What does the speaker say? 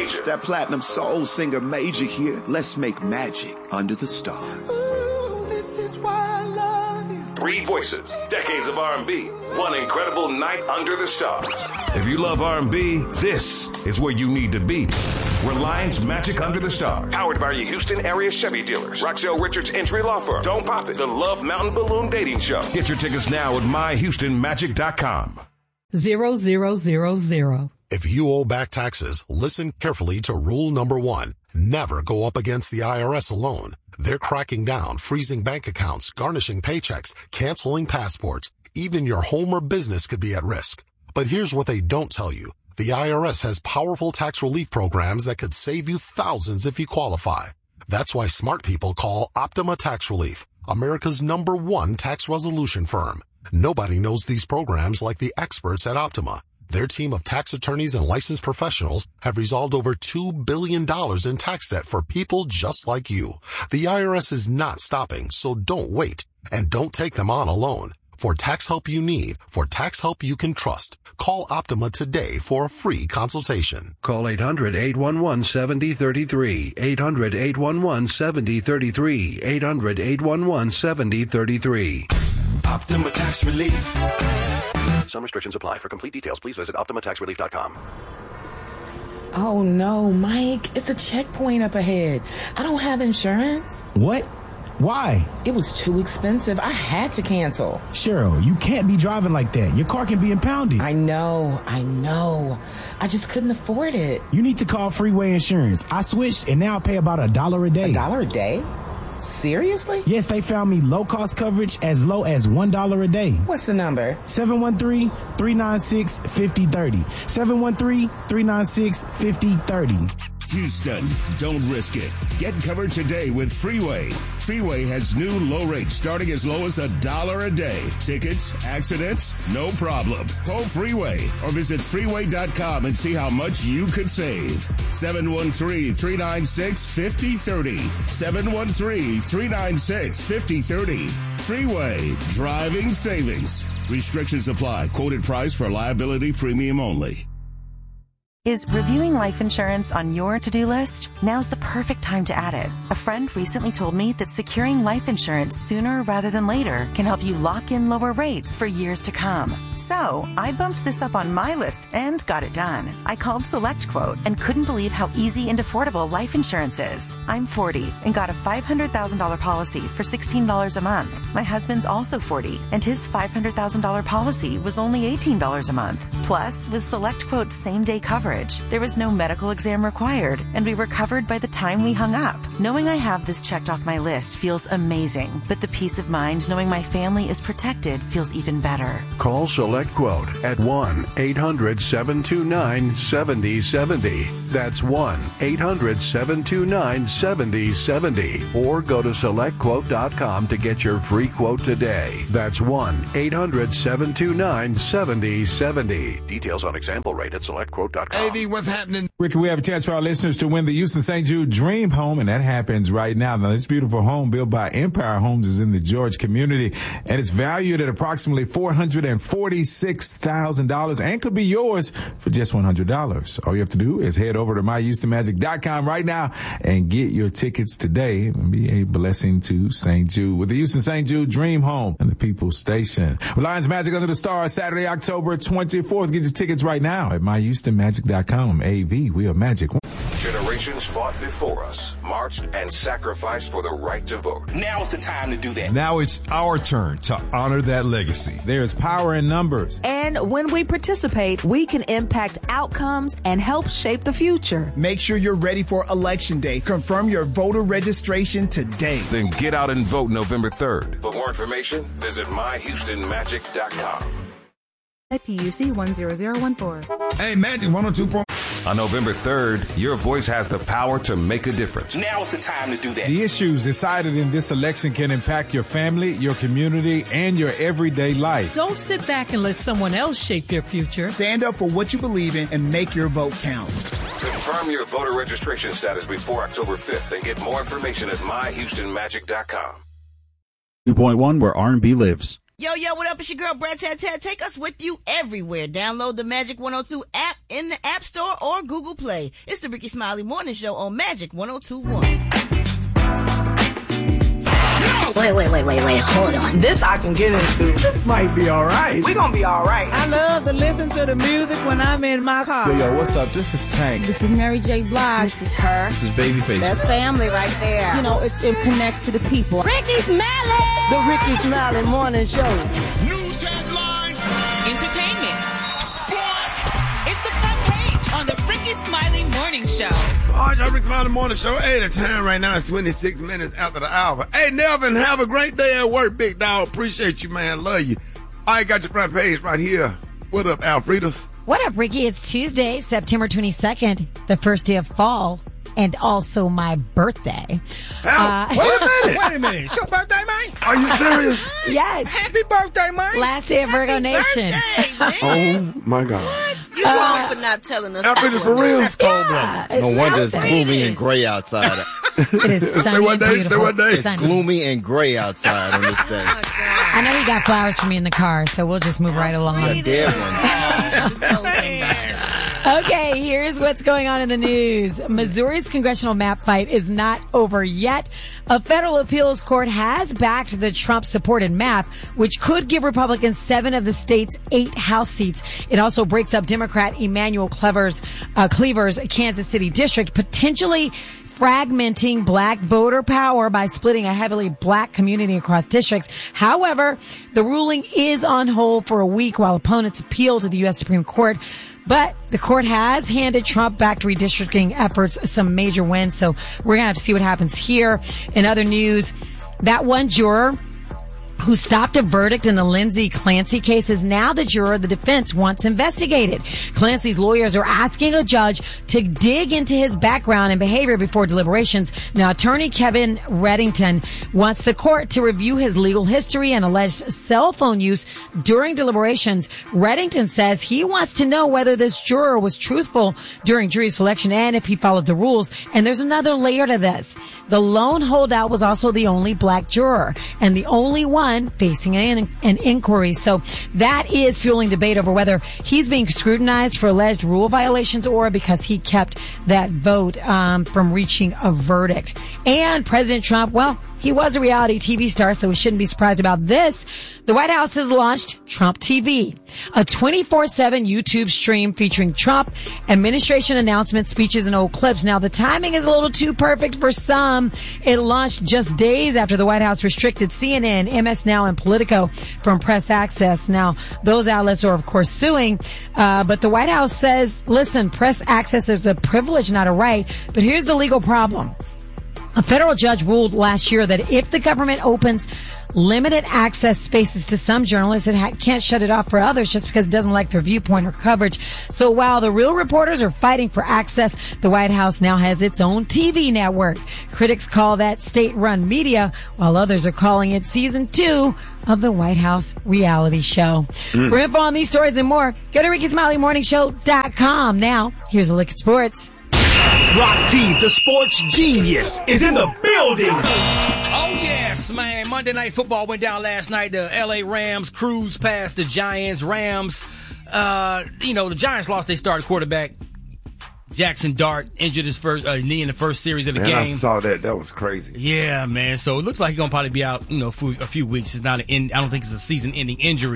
Major. That platinum soul singer Major here. Let's make magic under the stars. Ooh, this is why I love you. 3 voices, decades of R&B, one incredible night under the stars. If you love R&B, this is where you need to be. Reliance Magic Under the Stars, powered by your Houston area Chevy dealers. Roxelle Richards Entry Law Firm. Don't Pop It. The Love Mountain Balloon Dating Show. Get your tickets now at myhoustonmagic.com. 0000. If you owe back taxes, listen carefully to rule number 1. Never go up against the IRS alone. They're cracking down, freezing bank accounts, garnishing paychecks, canceling passports. Even your home or business could be at risk. But here's what they don't tell you. The IRS has powerful tax relief programs that could save you thousands if you qualify. That's why smart people call Optima Tax Relief, America's #1 tax resolution firm. Nobody knows these programs like the experts at Optima. Their team of tax attorneys and licensed professionals have resolved over $2 billion in tax debt for people just like you. The IRS is not stopping, so don't wait. And don't take them on alone. For tax help you need, for tax help you can trust, call Optima today for a free consultation. Call 800-811-7033, 800-811-7033, 800-811-7033. Optima Tax Relief. Some restrictions apply. For complete details, please visit OptimaTaxRelief.com. Oh no, Mike, it's a checkpoint up ahead. I don't have insurance. What? Why? It was too expensive. I had to cancel. Cheryl, you can't be driving like that. Your car can be impounded. I know. I just couldn't afford it. You need to call Freeway Insurance. I switched and now I pay about $1 a day. $1 a day? Seriously? Yes, they found me low-cost coverage as low as $1 a day. What's the number? 713-396-5030. 713-396-5030. Houston, don't risk it. Get covered today with Freeway. Freeway has new low rates starting as low as $1 a day. Tickets, accidents, no problem. Call Freeway or visit freeway.com and see how much you could save. 713-396-5030. 713-396-5030. Freeway, driving savings. Restrictions apply. Quoted price for liability premium only. Is reviewing life insurance on your to-do list? Now's the perfect time to add it. A friend recently told me that securing life insurance sooner rather than later can help you lock in lower rates for years to come. So I bumped this up on my list and got it done. I called SelectQuote and couldn't believe how easy and affordable life insurance is. I'm 40 and got a $500,000 policy for $16 a month. My husband's also 40 and his $500,000 policy was only $18 a month. Plus, with SelectQuote's same-day coverage, there was no medical exam required, and we were covered by the time we hung up. Knowing I have this checked off my list feels amazing, but the peace of mind knowing my family is protected feels even better. Call SelectQuote at 1-800-729-7070. That's 1-800-729-7070. Or go to SelectQuote.com to get your free quote today. That's 1-800-729-7070. Details on example rate at SelectQuote.com. AV, what's happening? Ricky, we have a chance for our listeners to win the Houston St. Jude Dream Home, and that happens right now. Now, this beautiful home built by Empire Homes is in the George community, and it's valued at approximately $446,000 and could be yours for just $100. All you have to do is head over to myhoustonmagic.com right now and get your tickets today and be a blessing to St. Jude with the Houston St. Jude Dream Home and the People's Station. Reliance Magic Under the Stars, Saturday, October 24th. Get your tickets right now at myhoustonmagic.com. AV, we are magic. Generations fought before us, marched and sacrificed for the right to vote. Now's the time to do that. Now it's our turn to honor that legacy. There's power in numbers. And when we participate, we can impact outcomes and help shape the future. Make sure you're ready for Election Day. Confirm your voter registration today. Then get out and vote November 3rd. For more information, visit myhoustonmagic.com. IPUC 10014. Hey, Magic 102. On November 3rd, your voice has the power to make a difference. Now's the time to do that. The issues decided in this election can impact your family, your community, and your everyday life. Don't sit back and let someone else shape your future. Stand up for what you believe in and make your vote count. Confirm your voter registration status before October 5th and get more information at myhoustonmagic.com. 2.1, where R&B lives. Yo, what up? It's your girl, Brad Tat. Take us with you everywhere. Download the Magic 102 app in the App Store or Google Play. It's the Ricky Smiley Morning Show on Magic 102.1. Wait, hold on. This I can get into. This might be all right. We're going to be all right. I love to listen to the music when I'm in my car. Yo, what's up? This is Tank. This is Mary J. Blige. This is her. This is Babyface. That's family right there. You know, it connects to the people. Ricky Smiley! The Ricky Smiley Morning Show. News headlines. Entertainment. Sports. It's the front page on the Ricky Smiley Morning Show. All right, y'all, Ricky Smiley Morning Show. Hey, the time right now is 26 minutes after the hour. Hey, Nelvin, have a great day at work, big dog. Appreciate you, man. Love you. I got your front page right here. What up, Alfredas? What up, Ricky? It's Tuesday, September 22nd, the first day of fall, and also my birthday. Wait a minute. It's your birthday, man? Are you serious? Yes. Happy birthday, man. Last day of Virgo Nation. Oh, my God. You wrong for not telling us. Alfredas, for real? That's cold-blooded. No wonder it's gloomy and gray outside. It is sunny Say what and day? beautiful. Say what day? It's gloomy and gray outside on this day. I know he got flowers for me in the car, so we'll just move right along. You got dead ones. Okay, here's what's going on in the news. Missouri's congressional map fight is not over yet. A federal appeals court has backed the Trump-supported map, which could give Republicans 7 of the state's 8 House seats. It also breaks up Democrat Emmanuel Cleaver's Kansas City district, potentially fragmenting black voter power by splitting a heavily black community across districts. However, the ruling is on hold for a week while opponents appeal to the U.S. Supreme Court. But the court has handed Trump-backed redistricting efforts some major wins, so we're going to have to see what happens here. In other news, that one juror who stopped a verdict in the Lindsay Clancy case is now the juror the defense wants investigated. Clancy's lawyers are asking a judge to dig into his background and behavior before deliberations. Now, attorney Kevin Reddington wants the court to review his legal history and alleged cell phone use during deliberations. Reddington says he wants to know whether this juror was truthful during jury selection and if he followed the rules. And there's another layer to this. The lone holdout was also the only black juror and the only one facing an inquiry. So that is fueling debate over whether he's being scrutinized for alleged rule violations or because he kept that vote from reaching a verdict. And President Trump, well, he was a reality TV star, so we shouldn't be surprised about this. The White House has launched Trump TV, a 24/7 YouTube stream featuring Trump administration announcements, speeches, and old clips. Now, the timing is a little too perfect for some. It launched just days after the White House restricted CNN, MS Now, and Politico from press access. Now, those outlets are, of course, suing, but the White House says, listen, press access is a privilege, not a right. But here's the legal problem. A federal judge ruled last year that if the government opens limited access spaces to some journalists, it can't shut it off for others just because it doesn't like their viewpoint or coverage. So while the real reporters are fighting for access, the White House now has its own TV network. Critics call that state-run media, while others are calling it season 2 of the White House reality show. For info on these stories and more, go to RickySmileyMorningShow.com. Now, here's a look at sports. Rock T, the sports genius, is in the building. Oh, yes, man. Monday Night Football went down last night. The L.A. Rams cruised past the Giants. Rams, the Giants lost their starting quarterback. Jackson Dart injured his first knee in the first series of the game. I saw that. That was crazy. Yeah, man. So it looks like he's going to probably be out, for a few weeks. It's not I don't think it's a season-ending injury.